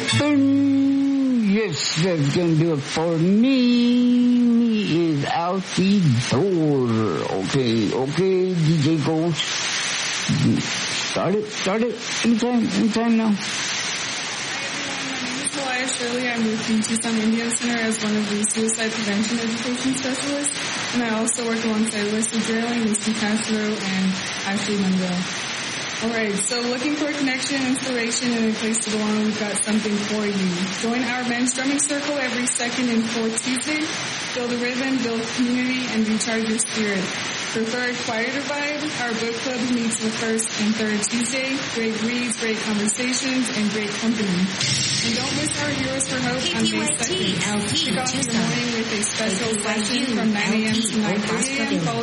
Yes, that's gonna do it for me. Me is out the door. Okay, DJ Ghost. Start it. Anytime now. Hi everyone, my name is Malaya Shirley. I'm with the Tucson Indian Center as one of the suicide prevention education specialists. And I also work alongside Alyssa Drilling, Misty Castro, and Ashley Monroe. Alright, so looking for a connection, inspiration, and a place to belong, we've got something for you. Join our men's drumming circle every second and fourth Tuesday. Build a rhythm, build community, and recharge your spirit. Prefer a quieter vibe? Our book club meets the first and third Tuesday. Great reads, great conversations, and great company. And don't miss our Heroes for Hope on May 2nd. Kick off the morning with a special session from 9 a.m. to 9:30 a.m.